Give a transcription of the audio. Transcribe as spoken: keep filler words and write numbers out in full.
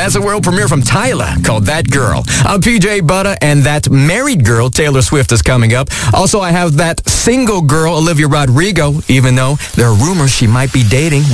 That's a world premiere from Tyler called That Girl. I'm P J Butter, and that married girl, Taylor Swift, is coming up. Also, I have that single girl, Olivia Rodrigo, even though there are rumors she might be dating